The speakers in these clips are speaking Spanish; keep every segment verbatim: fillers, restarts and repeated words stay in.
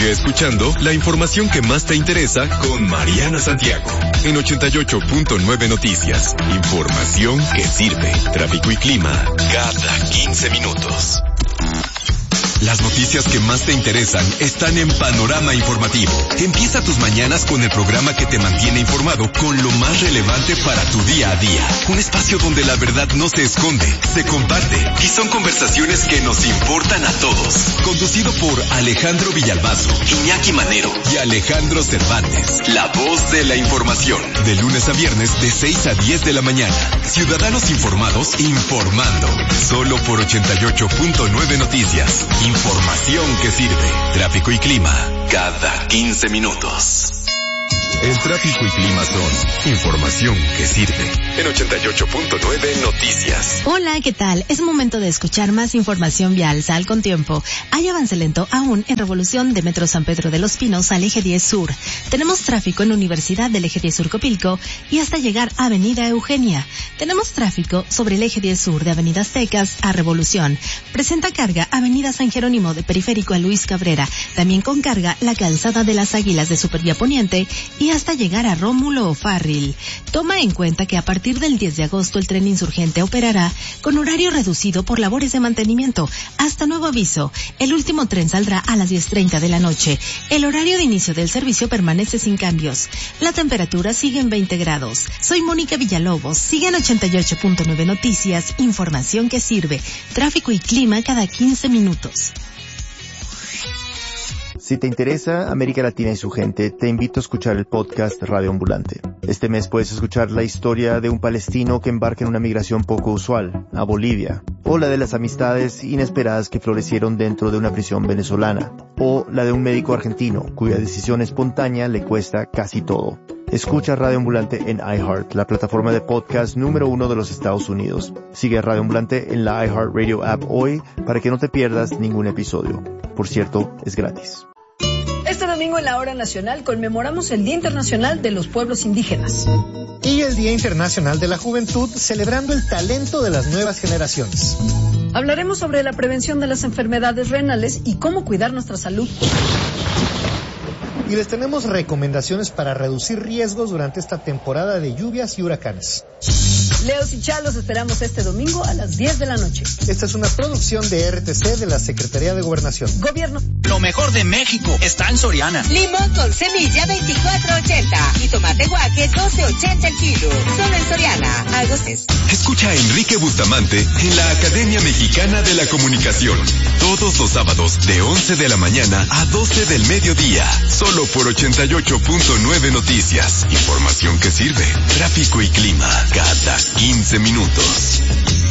Sigue escuchando la información que más te interesa con Mariana Santiago en ochenta y ocho punto nueve Noticias. Información que sirve. Tráfico y clima cada quince minutos. Las noticias que más te interesan están en Panorama Informativo. Empieza tus mañanas con el programa que te mantiene informado con lo más relevante para tu día a día. Un espacio donde la verdad no se esconde, se comparte y son conversaciones que nos importan a todos. Conducido por Alejandro Villalbazo, Iñaki Manero y Alejandro Cervantes. La voz de la información. De lunes a viernes de seis a diez de la mañana. Ciudadanos informados informando. Solo por ochenta y ocho punto nueve Noticias. Información que sirve. Tráfico y clima cada quince minutos. El tráfico y clima son información que sirve. En ochenta y ocho punto nueve Noticias. Hola, ¿qué tal? Es momento de escuchar más información vial. Sal con tiempo. Hay avance lento aún en Revolución de Metro San Pedro de los Pinos al Eje diez Sur. Tenemos tráfico en Universidad del Eje diez Sur Copilco y hasta llegar a Avenida Eugenia. Tenemos tráfico sobre el Eje diez Sur de Avenida Aztecas a Revolución. Presenta carga Avenida San Jerónimo de Periférico a Luis Cabrera. También con carga la Calzada de las Águilas de Supervía Poniente y hasta llegar a Rómulo O'Farrill. Toma en cuenta que a partir del diez de agosto el tren insurgente operará con horario reducido por labores de mantenimiento. Hasta nuevo aviso, el último tren saldrá a las diez treinta de la noche. El horario de inicio del servicio permanece sin cambios. La temperatura sigue en veinte grados. Soy Mónica Villalobos. Sigue en ochenta y ocho punto nueve Noticias, información que sirve. Tráfico y clima cada quince minutos. Si te interesa América Latina y su gente, te invito a escuchar el podcast Radio Ambulante. Este mes puedes escuchar la historia de un palestino que embarca en una migración poco usual, a Bolivia, o la de las amistades inesperadas que florecieron dentro de una prisión venezolana, o la de un médico argentino cuya decisión espontánea le cuesta casi todo. Escucha Radio Ambulante en iHeart, la plataforma de podcast número uno de los Estados Unidos. Sigue a Radio Ambulante en la iHeartRadio app hoy para que no te pierdas ningún episodio. Por cierto, es gratis. Este domingo en la Hora Nacional conmemoramos el Día Internacional de los Pueblos Indígenas. Y el Día Internacional de la Juventud, celebrando el talento de las nuevas generaciones. Hablaremos sobre la prevención de las enfermedades renales y cómo cuidar nuestra salud. Y les tenemos recomendaciones para reducir riesgos durante esta temporada de lluvias y huracanes. Leos y Chá los esperamos este domingo a las diez de la noche. Esta es una producción de R T C de la Secretaría de Gobernación. Gobierno. Lo mejor de México está en Soriana. Limón con semilla veinticuatro ochenta y tomate guaje doce ochenta el kilo. Solo en Soriana. Algo es. Escucha a Enrique Bustamante en la Academia Mexicana de la Comunicación. Todos los sábados de once de la mañana a doce del mediodía. Solo por ochenta y ocho punto nueve Noticias. Información que sirve. Tráfico y clima cada quince minutos.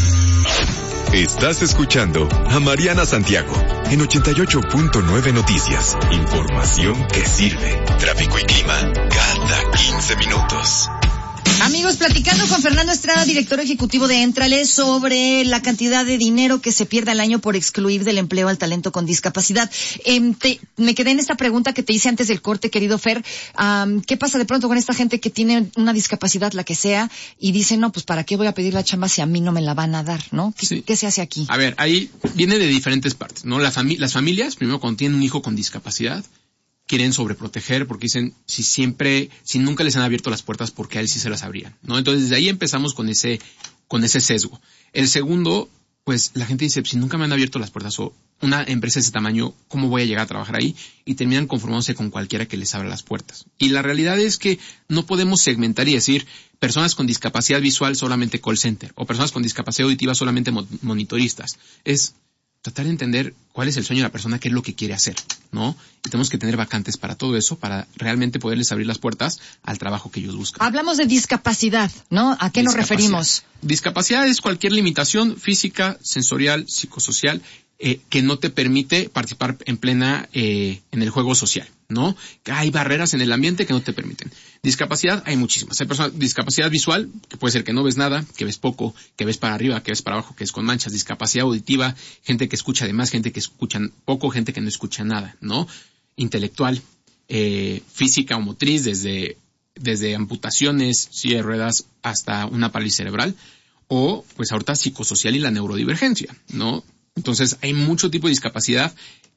Estás escuchando a Mariana Santiago en ochenta y ocho punto nueve Noticias. Información que sirve. Tráfico y clima cada quince minutos. Amigos, platicando con Fernando Estrada, director ejecutivo de Éntrale, sobre la cantidad de dinero que se pierde al año por excluir del empleo al talento con discapacidad. Eh, te, me quedé en esta pregunta que te hice antes del corte, querido Fer. Um, ¿Qué pasa de pronto con esta gente que tiene una discapacidad, la que sea, y dice, no, pues ¿para qué voy a pedir la chamba si a mí no me la van a dar, no? ¿Qué, sí. ¿qué se hace aquí? A ver, ahí viene de diferentes partes, ¿no? La fami- las familias, primero cuando tienen un hijo con discapacidad, quieren sobreproteger porque dicen, si siempre, si nunca les han abierto las puertas, porque a él sí se las abrían, ¿no? Entonces, desde ahí empezamos con ese, con ese sesgo. El segundo, pues, la gente dice, si nunca me han abierto las puertas o una empresa de ese tamaño, ¿cómo voy a llegar a trabajar ahí? Y terminan conformándose con cualquiera que les abra las puertas. Y la realidad es que no podemos segmentar y decir, personas con discapacidad visual solamente call center, o personas con discapacidad auditiva solamente mo- monitoristas. Es tratar de entender cuál es el sueño de la persona, qué es lo que quiere hacer, ¿no? Y tenemos que tener vacantes para todo eso, para realmente poderles abrir las puertas al trabajo que ellos buscan. Hablamos de discapacidad, ¿no? ¿A qué nos referimos? Discapacidad es cualquier limitación física, sensorial, psicosocial, eh, que no te permite participar en plena, eh, en el juego social, ¿no? Hay barreras en el ambiente que no te permiten. Discapacidad hay muchísimas. Hay personas, discapacidad visual, que puede ser que no ves nada, que ves poco, que ves para arriba, que ves para abajo, que es con manchas. Discapacidad auditiva, gente que escucha de más, gente que escucha poco, gente que no escucha nada, ¿no? Intelectual, eh, física o motriz, desde, desde amputaciones, silla de ruedas, hasta una parálisis cerebral, o pues ahorita psicosocial y la neurodivergencia, ¿no? Entonces hay mucho tipo de discapacidad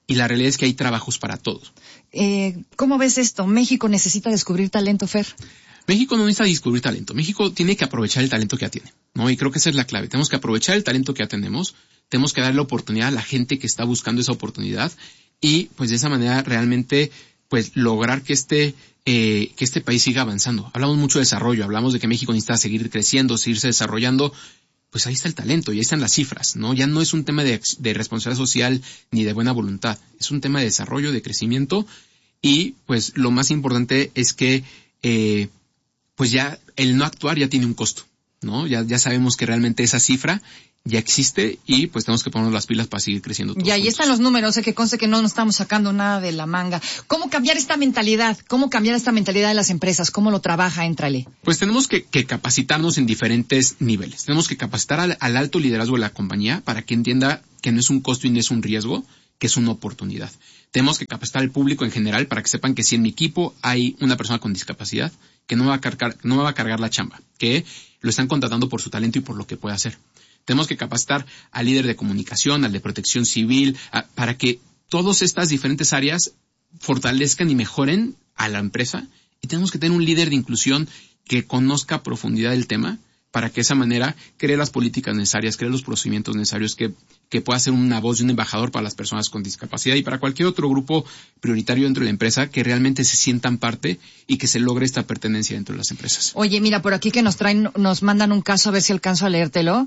y la realidad es que hay trabajos para todos. Eh, ¿Cómo ves esto? ¿México necesita descubrir talento, Fer? México no necesita descubrir talento. México tiene que aprovechar el talento que ya tiene, ¿no? Y creo que esa es la clave. Tenemos que aprovechar el talento que ya tenemos. Tenemos que darle oportunidad a la gente que está buscando esa oportunidad y, pues, de esa manera realmente, pues, lograr que este, eh, que este país siga avanzando. Hablamos mucho de desarrollo. Hablamos de que México necesita seguir creciendo, seguirse desarrollando. Pues ahí está el talento y ahí están las cifras, ¿no? Ya no es un tema de, de responsabilidad social ni de buena voluntad. Es un tema de desarrollo, de crecimiento y, pues, lo más importante es que, eh, pues ya el no actuar ya tiene un costo, ¿no? Ya, ya sabemos que realmente esa cifra ya existe y pues tenemos que ponernos las pilas para seguir creciendo todos. Y ahí están los números, eh, que conste que no nos estamos sacando nada de la manga. ¿Cómo cambiar esta mentalidad? ¿Cómo cambiar esta mentalidad de las empresas? ¿Cómo lo trabaja Éntrale? Pues tenemos que, que capacitarnos en diferentes niveles. Tenemos que capacitar al, al alto liderazgo de la compañía para que entienda que no es un costo y no es un riesgo, que es una oportunidad. Tenemos que capacitar al público en general para que sepan que si en mi equipo hay una persona con discapacidad, que no me va a cargar, no me va a cargar la chamba, que lo están contratando por su talento y por lo que puede hacer. Tenemos que capacitar al líder de comunicación, al de protección civil, a, para que todas estas diferentes áreas fortalezcan y mejoren a la empresa. Y tenemos que tener un líder de inclusión que conozca a profundidad el tema para que de esa manera cree las políticas necesarias, cree los procedimientos necesarios, que, que pueda ser una voz de un embajador para las personas con discapacidad y para cualquier otro grupo prioritario dentro de la empresa que realmente se sientan parte y que se logre esta pertenencia dentro de las empresas. Oye, mira, por aquí que nos traen, nos mandan un caso, a ver si alcanzo a leértelo.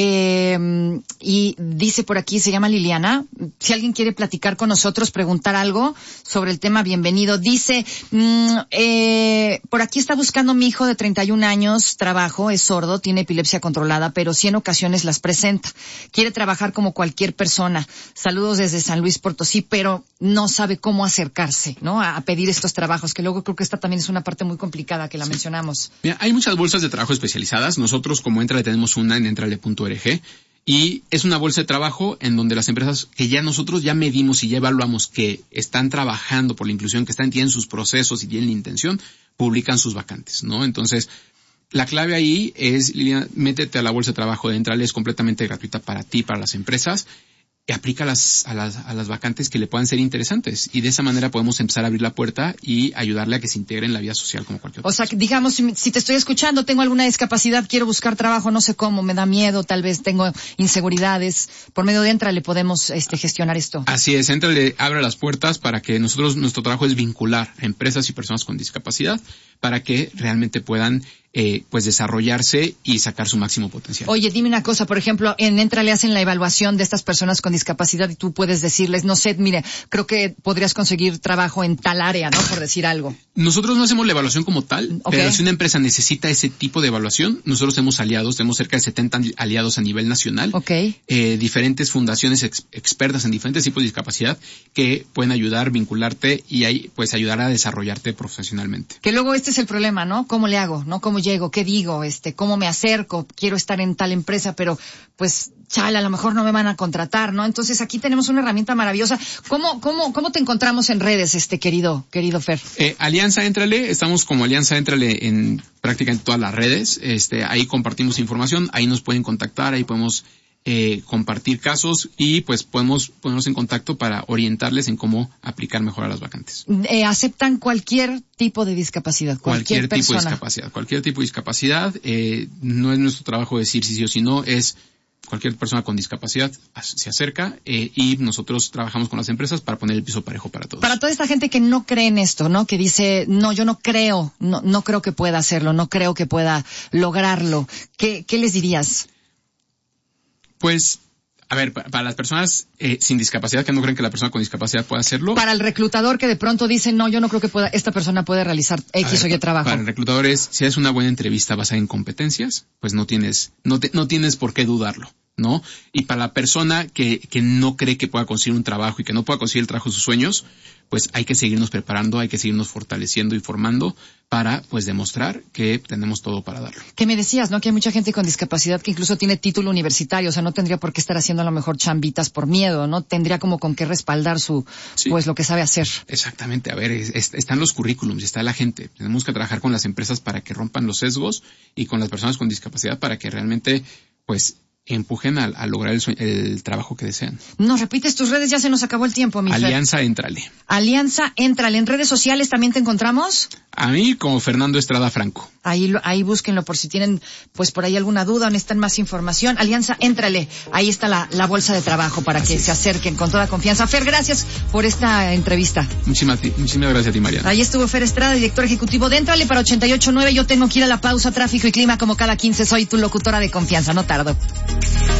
Eh, y dice por aquí, se llama Liliana. Si alguien quiere platicar con nosotros, preguntar algo sobre el tema, bienvenido. Dice, mmm, eh, por aquí está buscando mi hijo de treinta y un años, trabajo, es sordo, tiene epilepsia controlada, pero sí en ocasiones las presenta. Quiere trabajar como cualquier persona. Saludos desde San Luis Potosí, pero no sabe cómo acercarse, ¿no? A, a pedir estos trabajos, que luego creo que esta también es una parte muy complicada que la sí. mencionamos. Mira, hay muchas bolsas de trabajo especializadas. Nosotros como Éntrale tenemos una en entrale punto org y es una bolsa de trabajo en donde las empresas que ya nosotros ya medimos y ya evaluamos que están trabajando por la inclusión, que están tienen sus procesos y tienen la intención, publican sus vacantes, ¿no? Entonces, la clave ahí es, Liliana, métete a la bolsa de trabajo de Éntrale, es completamente gratuita para ti, para las empresas, y aplica las, a las, a las vacantes que le puedan ser interesantes. Y de esa manera podemos empezar a abrir la puerta y ayudarle a que se integre en la vida social como cualquier otra. O sea, persona. digamos, si, si te estoy escuchando, tengo alguna discapacidad, quiero buscar trabajo, no sé cómo, me da miedo, tal vez tengo inseguridades. Por medio de Éntrale podemos este, gestionar esto. Así es, Éntrale abre las puertas para que nosotros, nuestro trabajo es vincular a empresas y personas con discapacidad para que realmente puedan eh, pues desarrollarse y sacar su máximo potencial. Oye, dime una cosa, por ejemplo, en Éntrale hacen la evaluación de estas personas con discapacidad y tú puedes decirles, no sé, mire, creo que podrías conseguir trabajo en tal área, ¿no? Por decir algo. Nosotros no hacemos la evaluación como tal, okay. Pero si una empresa necesita ese tipo de evaluación, nosotros tenemos aliados, tenemos cerca de setenta aliados a nivel nacional, okay. eh, diferentes fundaciones ex, expertas en diferentes tipos de discapacidad que pueden ayudar, vincularte y ahí pues ayudar a desarrollarte profesionalmente. Que luego este es el problema, ¿no? ¿Cómo le hago? ¿No? ¿Cómo llego? ¿Qué digo? Este, ¿cómo me acerco? Quiero estar en tal empresa, pero pues chale, a lo mejor no me van a contratar, ¿no? Entonces aquí tenemos una herramienta maravillosa. ¿Cómo, cómo, cómo te encontramos en redes, este querido, querido Fer? Eh, Alianza Éntrale, estamos como Alianza Éntrale en prácticamente todas las redes. Este, ahí compartimos información, ahí nos pueden contactar, ahí podemos eh, compartir casos y pues podemos ponernos en contacto para orientarles en cómo aplicar mejor a las vacantes. Eh, ¿Aceptan cualquier tipo de discapacidad? Cualquier, cualquier tipo persona. de discapacidad. Cualquier tipo de discapacidad. Eh, no es nuestro trabajo decir si sí o si no, es cualquier persona con discapacidad se acerca eh, y nosotros trabajamos con las empresas para poner el piso parejo para todos. Para toda esta gente que no cree en esto, ¿no? Que dice, no, yo no creo, no, no creo que pueda hacerlo, no creo que pueda lograrlo. ¿Qué, qué les dirías? Pues, a ver, para, para las personas eh, sin discapacidad que no creen que la persona con discapacidad pueda hacerlo. Para el reclutador que de pronto dice, no, yo no creo que pueda, esta persona puede realizar X ver, o Y trabajo. Para el reclutador es, si es una buena entrevista basada en competencias, pues no tienes, no te, no tienes por qué dudarlo, ¿no? Y para la persona que, que no cree que pueda conseguir un trabajo y que no pueda conseguir el trabajo de sus sueños, pues hay que seguirnos preparando, hay que seguirnos fortaleciendo y formando para, pues, demostrar que tenemos todo para darlo. Que me decías, ¿no? Que hay mucha gente con discapacidad que incluso tiene título universitario, o sea, no tendría por qué estar haciendo a lo mejor chambitas por miedo, ¿no? Tendría como con qué respaldar su, sí. pues, lo que sabe hacer. Exactamente, a ver, es, es, están los currículums, está la gente. Tenemos que trabajar con las empresas para que rompan los sesgos y con las personas con discapacidad para que realmente, pues, empujen a, a lograr el, sueño, el trabajo que desean. Nos repites tus redes, ya se nos acabó el tiempo, mi Alianza Fer. Éntrale. Alianza Éntrale. ¿En redes sociales también te encontramos? A mí como Fernando Estrada Franco. Ahí, ahí búsquenlo por si tienen, pues por ahí alguna duda o necesitan más información. Alianza Éntrale. Ahí está la, la bolsa de trabajo para Así que es. se acerquen con toda confianza. Fer, gracias por esta entrevista. Muchísimas, muchísimas gracias a ti, Mariana. Ahí estuvo Fer Estrada, director ejecutivo de Éntrale para ochenta y ocho punto nueve. Yo tengo que ir a la pausa, tráfico y clima como cada quince. Soy tu locutora de confianza, no tardo.